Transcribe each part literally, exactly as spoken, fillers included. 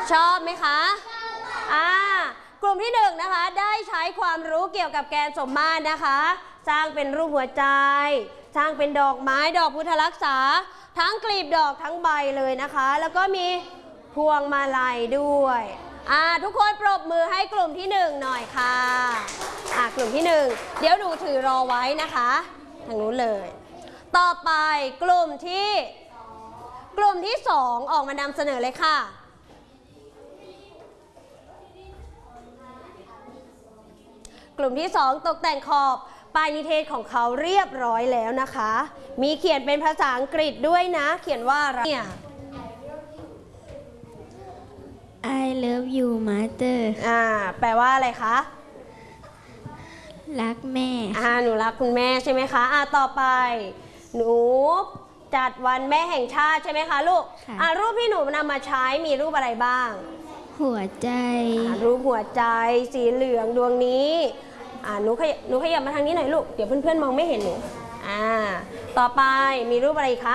ชอบไหมคะอ่ากลุ่มที่หนึ่งนะคะได้ใช้ความรู้เกี่ยวกับแกนสมมาตรนะคะสร้างเป็นรูปหัวใจสร้างเป็นดอกไม้ดอกพุทธรักษาทั้งกลีบดอกทั้งใบเลยนะคะแล้วก็มีพวงมาลัยด้วยอ่าทุกคนปรบมือให้กลุ่มที่หนึ่งหน่อยค่ะอ่ากลุ่มที่หนึ่งเดี๋ยวดูถือรอไว้นะคะทางนู้นเลยต่อไปกลุ่มที่กลุ่มที่สองออกมานำเสนอเลยค่ะกลุ่มที่สองตกแต่งขอบปลายนิเทศของเขาเรียบร้อยแล้วนะคะมีเขียนเป็นภาษาอังกฤษด้วยนะเขียนว่าอะไรเนี่ย I love you mother อ่าแปลว่าอะไรคะรักแม่อ่าหนูรักคุณแม่ใช่ไหมคะอ่าต่อไปหนูจัดวันแม่แห่งชาติใช่ไหมคะลูกอ่ารูปที่หนูนำมาใช้มีรูปอะไรบ้างหัวใจรูปหัวใจสีเหลืองดวงนี้อ่าหนูขยับหนูขยับมาทางนี้หน่อยลูกเดี๋ยวเพื่อนๆมองไม่เห็นหนูอ่าต่อไปมีรูปอะไรคะ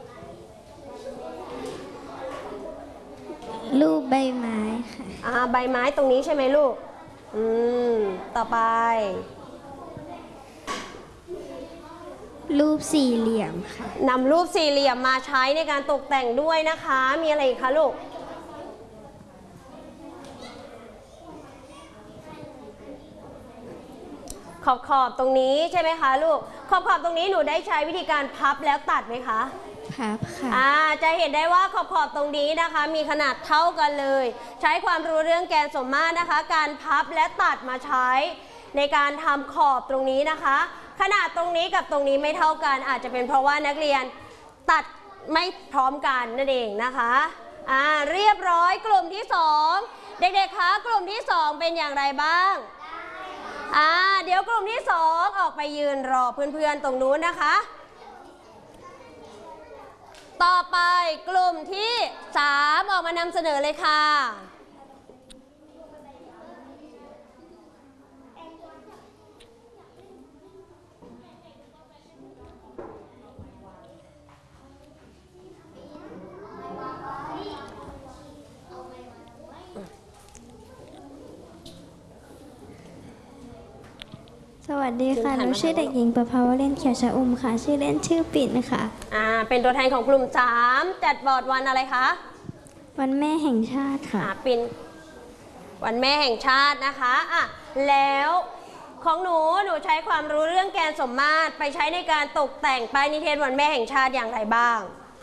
รูปใบไม้ค่ะอ่าใบไม้ตรงนี้ใช่ไหมลูกอืมต่อไปรูปสี่เหลี่ยมค่ะนำรูปสี่เหลี่ยมมาใช้ในการตกแต่งด้วยนะคะมีอะไรอีกคะลูกขอบขอบตรงนี้ใช่ไหมคะลูกขอบขอบตรงนี้หนูได้ใช้วิธีการพับแล้วตัดไหมคะพับค่ะอ่าจะเห็นได้ว่าขอบขอบตรงนี้นะคะมีขนาดเท่ากันเลยใช้ความรู้เรื่องแกนสมมาตรนะคะการพับและตัดมาใช้ในการทำขอบตรงนี้นะคะขนาดตรงนี้กับตรงนี้ไม่เท่ากันอาจจะเป็นเพราะว่านักเรียนตัดไม่พร้อมกันนั่นเองนะคะอ่าเรียบร้อยกลุ่มที่สองเด็กๆคะกลุ่มที่สองเป็นอย่างไรบ้างอ่าเดี๋ยวกลุ่มที่สองออกไปยืนรอเพื่อนๆตรงนู้นนะคะต่อไปกลุ่มที่สามออกมานำเสนอเลยค่ะสวัสดีค่ะหนูชื่อเด็กหญิงประภาวเรศเขียวชอุ่มค่ะชื่อเล่นชื่อปิ่นค่ะอ่าเป็นตัวแทนของกลุ่มสามจัดบอร์ดวันอะไรคะวันแม่แห่งชาติค่ะอ่าปิ่นวันแม่แห่งชาตินะคะอ่ะแล้วของหนูหนูใช้ความรู้เรื่องแกนสมมาตรไปใช้ในการตกแต่งป้ายนิเทศวันแม่แห่งชาติอย่างไรบ้าง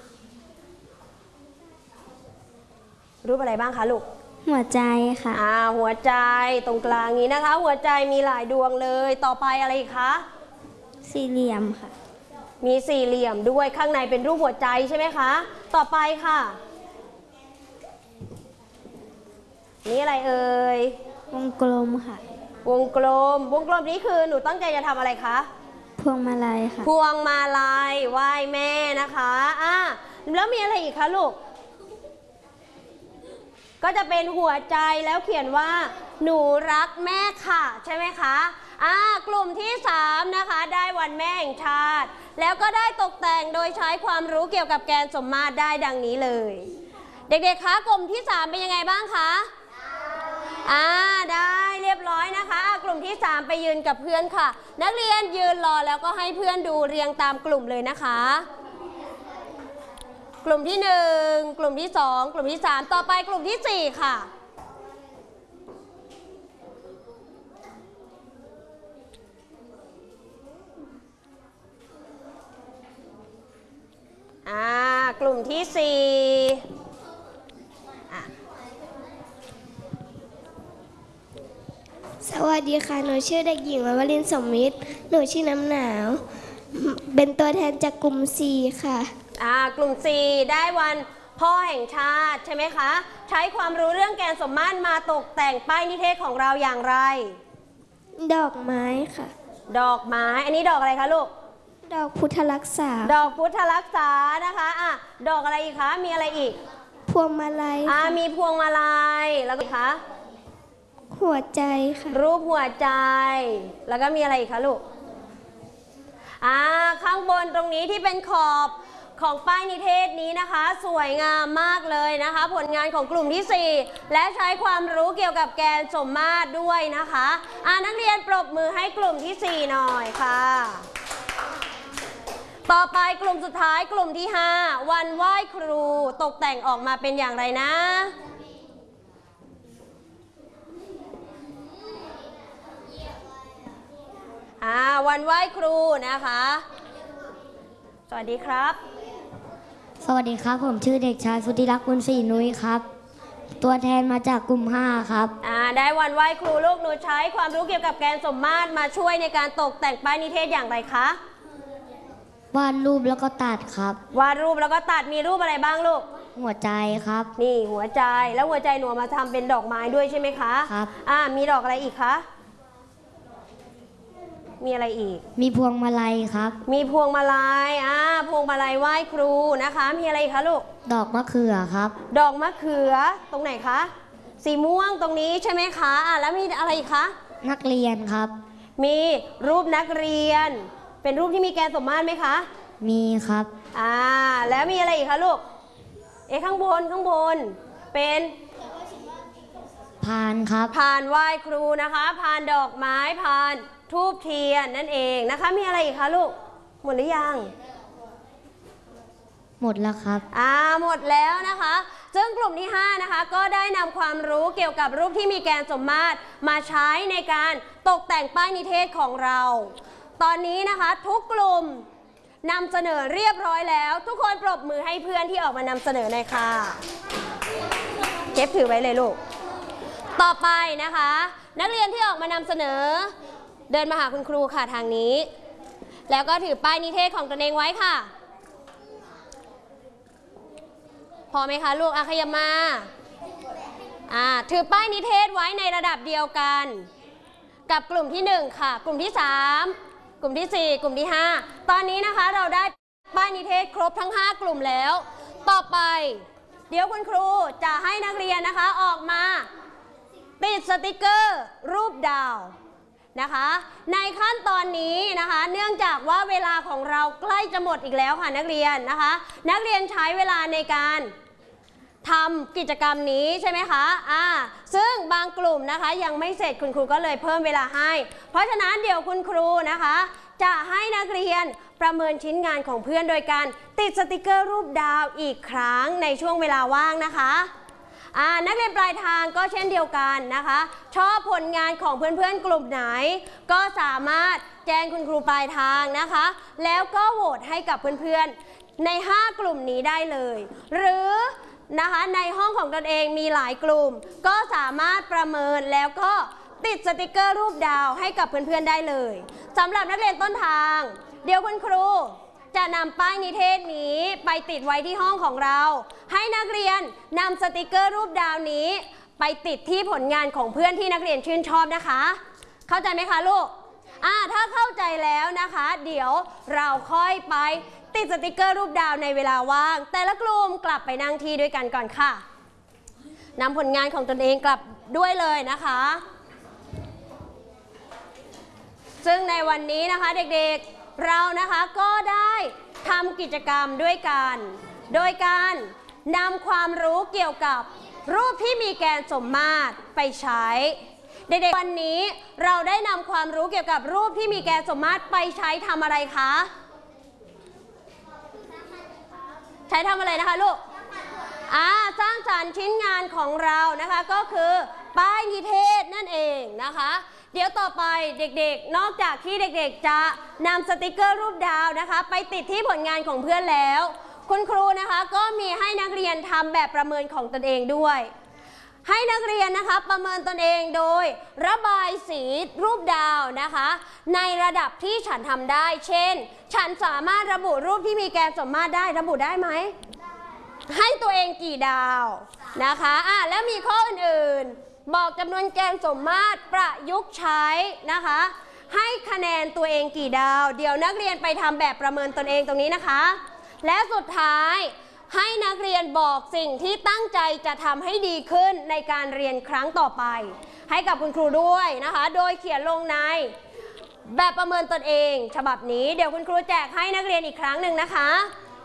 รูปอะไรบ้างคะลูกหัวใจค่ะอ่าหัวใจตรงกลางนี้นะคะหัวใจมีหลายดวงเลยต่อไปอะไรอีกคะสี่เหลี่ยมค่ะมีสี่เหลี่ยมด้วยข้างในเป็นรูปหัวใจใช่ไหมคะต่อไปค่ะนี่อะไรเอ่ยวงกลมค่ะวงกลมวงกลมนี้คือหนูตั้งใจจะทำอะไรคะพวงมาลัยค่ะพวงมาลัยไหว้แม่นะคะอ่าแล้วมีอะไรอีกคะลูกก็จะเป็นหัวใจแล้วเขียนว่าหนูรักแม่ค่ะใช่ไหมคะอ่ากลุ่มที่สามนะคะได้วันแม่แห่งชาติแล้วก็ได้ตกแต่งโดยใช้ความรู้เกี่ยวกับแกนสมมาตรได้ดังนี้เลยเด็กๆคะกลุ่มที่สามเป็นยังไงบ้างคะอ่าได้เรียบร้อยนะคะกลุ่มที่สามไปยืนกับเพื่อนค่ะนักเรียนยืนรอแล้วก็ให้เพื่อนดูเรียงตามกลุ่มเลยนะคะกลุ่มที่หนึ่งกลุ่มที่สองกลุ่มที่สามต่อไปกลุ่มที่สี่ค่ะอ่ากลุ่มที่สี่อ่ะสวัสดีค่ะหนูชื่อเด็กหญิงวลินทร์สมมิตรหนูชื่อน้ำหนาวเป็นตัวแทนจากกลุ่มสี่ค่ะอ่ากลุ่มสี่ได้วันพ่อแห่งชาติใช่ไหมคะใช้ความรู้เรื่องแกนสมมาตรมาตกแต่งป้ายนิเทศของเราอย่างไรดอกไม้ค่ะดอกไม้อันนี้ดอกอะไรคะลูกดอกพุทธรักษาดอกพุทธรักษานะคะอ่ะดอกอะไรอีกคะมีอะไรอีกพวงมาลัยอ่ามีพวงมาลัยแล้วก็คะหัวใจค่ะรูปหัวใจแล้วก็มีอะไรอีกคะลูกอ่าข้างบนตรงนี้ที่เป็นขอบของป้ายนิเทศนี้นะคะสวยงามมากเลยนะคะผลงานของกลุ่มที่สี่และใช้ความรู้เกี่ยวกับแกนสมมาตรด้วยนะคะอ่านักเรียนปรบมือให้กลุ่มที่สี่หน่อยค่ะต่อไปกลุ่มสุดท้ายกลุ่มที่ห้าวันไหว้ครูตกแต่งออกมาเป็นอย่างไรนะอ่าวันไหว้ครูนะคะสวัสดีครับสวัสดีครับผมชื่อเด็กชายสุธิรักษ์บุญศรีนุ้ยครับตัวแทนมาจากกลุ่มห้าครับอ่าได้วันไหว้ครูลูกหนูใช้ความรู้เกี่ยวกับแกนสมมาตรมาช่วยในการตกแต่งป้ายนิเทศอย่างไรคะวาดรูปแล้วก็ตัดครับวาดรูปแล้วก็ตัดมีรูปอะไรบ้างลูกหัวใจครับนี่หัวใจแล้วหัวใจหนูมาทำเป็นดอกไม้ด้วยใช่ไหมคะครับอ่ามีดอกอะไรอีกคะมีอะไรอีกมีพวงมาลัยครับมีพวงมาลัยอ่าพวงมาลัยไหว้ครูนะคะมีอะไรคะลูกดอกมะเขือครับดอกมะเขือตรงไหนคะสีม่วงตรงนี้ใช่ไหมคะอ่าแล้วมีอะไรอีกคะนักเรียนครับมีรูปนักเรียนเป็นรูปที่มีแกนสมมาตรไหมคะมีครับอ่าแล้วมีอะไรอีกคะลูกเอ๊ะข้างบนข้างบนเป็นพานครับพานไหว้ครูนะคะพานดอกไม้พานทูบเทียนนั่นเองนะคะมีอะไรอีกคะลูกหมดหรือยังหมดแล้วครับอ่าหมดแล้วนะคะซึ่งกลุ่มที่ห้านะคะก็ได้นำความรู้เกี่ยวกับรูปที่มีแกนสมมาตรมาใช้ในการตกแต่งป้ายนิเทศของเราตอนนี้นะคะทุกกลุ่มนำเสนอเรียบร้อยแล้วทุกคนปรบมือให้เพื่อนที่ออกมานำเสนอหน่อยค่ะเก็บถือไว้เลยลูกต่อไปนะคะนักเรียนที่ออกมานำเสนอเดินมาหาคุณครูค่ะทางนี้แล้วก็ถือป้ายนิเทศของตนเองไว้ค่ะพอไหมคะลูกอาขยับมาอ่าถือป้ายนิเทศไว้ในระดับเดียวกันกับกลุ่มที่หนึ่งค่ะกลุ่มที่สามกลุ่มที่สี่กลุ่มที่ห้าตอนนี้นะคะเราได้ป้ายนิเทศครบทั้งห้ากลุ่มแล้วต่อไปเดี๋ยวคุณครูจะให้นักเรียนนะคะออกมาติดสติกเกอร์รูปดาวนะคะในขั้นตอนนี้นะคะเนื่องจากว่าเวลาของเราใกล้จะหมดอีกแล้วค่ะนักเรียนนะคะนักเรียนใช้เวลาในการทำกิจกรรมนี้ใช่ไหมคะอ่าซึ่งบางกลุ่มนะคะยังไม่เสร็จคุณครูก็เลยเพิ่มเวลาให้เพราะฉะนั้นเดี๋ยวคุณครูนะคะจะให้นักเรียนประเมินชิ้นงานของเพื่อนโดยการติดสติกเกอร์รูปดาวอีกครั้งในช่วงเวลาว่างนะคะอ่านักเรียนปลายทางก็เช่นเดียวกันนะคะชอบผลงานของเพื่อนๆกลุ่มไหนก็สามารถแจ้งคุณครูปลายทางนะคะแล้วก็โหวตให้กับเพื่อนๆในห้ากลุ่มนี้ได้เลยหรือนะคะในห้องของตนเองมีหลายกลุ่มก็สามารถประเมินแล้วก็ติดสติกเกอร์รูปดาวให้กับเพื่อนๆได้เลยสำหรับนักเรียนต้นทางเดี๋ยวคุณครูจะนำป้ายนิเทศนี้ไปติดไว้ที่ห้องของเราให้นักเรียนนำสติกเกอร์รูปดาวนี้ไปติดที่ผลงานของเพื่อนที่นักเรียนชื่นชอบนะคะเข้าใจไหมคะลูกอ่าถ้าเข้าใจแล้วนะคะเดี๋ยวเราค่อยไปติดสติกเกอร์รูปดาวในเวลาว่างแต่ละกลุ่มกลับไปนั่งที่ด้วยกันก่อนค่ะนำผลงานของตนเองกลับด้วยเลยนะคะซึ่งในวันนี้นะคะเด็กๆเรานะคะก็ได้ทำกิจกรรมด้วยกันโดยการนำความรู้เกี่ยวกับรูปที่มีแกนสมมาตรไปใช้เด็กๆวันนี้เราได้นำความรู้เกี่ยวกับรูปที่มีแกนสมมาตรไปใช้ทำอะไรคะใช้ทำอะไรนะคะลูกอ่าสร้างสรรค์ชิ้นงานของเรานะคะก็คือป้ายนิเทศนั่นเองนะคะเดี๋ยวต่อไปเด็กๆนอกจากที่เด็กๆจะนำสติกเกอร์รูปดาวนะคะไปติดที่ผลงานของเพื่อนแล้วคุณครูนะคะก็มีให้นักเรียนทำแบบประเมินของตนเองด้วยให้นักเรียนนะคะประเมินตนเองโดยระบายสีรูปดาวนะคะในระดับที่ฉันทำได้เช่นฉันสามารถระบุรูปที่มีแกนสมมาตรได้ระบุได้ไหมให้ตัวเองกี่ดาวนะคะอ่ะแล้วมีข้ออื่นๆบอกจำนวนแกนสมมาตรประยุกต์ใช้นะคะให้คะแนนตัวเองกี่ดาวเดี๋ยวนักเรียนไปทำแบบประเมินตนเองตรงนี้นะคะและสุดท้ายให้นักเรียนบอกสิ่งที่ตั้งใจจะทำให้ดีขึ้นในการเรียนครั้งต่อไปให้กับคุณครูด้วยนะคะโดยเขียนลงในแบบประเมินตนเองฉบับนี้เดี๋ยวคุณครูแจกให้นักเรียนอีกครั้งหนึ่งนะคะ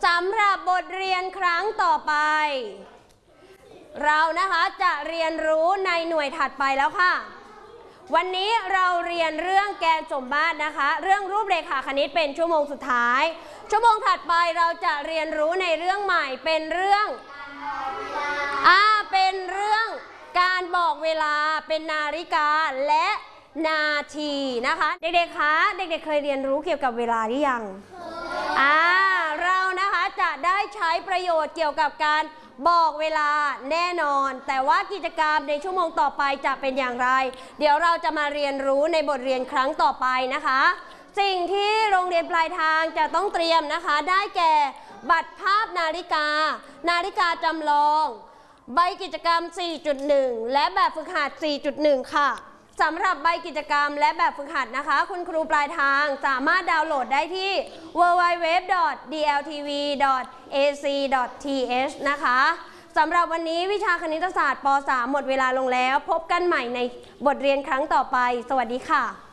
สำหรับบทเรียนครั้งต่อไปเรานะคะจะเรียนรู้ในหน่วยถัดไปแล้วค่ะวันนี้เราเรียนเรื่องแกนสมมาตรนะคะเรื่องรูปเรขาคณิตเป็นชั่วโมงสุดท้ายชั่วโมงถัดไปเราจะเรียนรู้ในเรื่องใหม่เป็นเรื่องอ่าเป็นเรื่องการบอกเวลาเป็นนาฬิกาและนาทีนะคะเด็กๆคะเด็กๆเคยเรียนรู้เกี่ยวกับเวลาหรือยังอ่าเรานะคะจะได้ใช้ประโยชน์เกี่ยวกับการบอกเวลาแน่นอนแต่ว่ากิจกรรมในชั่วโมงต่อไปจะเป็นอย่างไรเดี๋ยวเราจะมาเรียนรู้ในบทเรียนครั้งต่อไปนะคะสิ่งที่โรงเรียนปลายทางจะต้องเตรียมนะคะได้แก่บัตรภาพนาฬิกานาฬิกาจำลองใบกิจกรรม สี่จุดหนึ่ง และแบบฝึกหัด สี่จุดหนึ่ง ค่ะสำหรับใบกิจกรรมและแบบฝึกหัดนะคะคุณครูปลายทางสามารถดาวน์โหลดได้ที่ ดับเบิลยู ดับเบิลยู ดับเบิลยู ดอท ดี แอล ที วี ดอท เอ ซี ดอท ที เอช นะคะสำหรับวันนี้วิชาคณิตศาสตร์ป .สาม หมดเวลาลงแล้วพบกันใหม่ในบทเรียนครั้งต่อไปสวัสดีค่ะ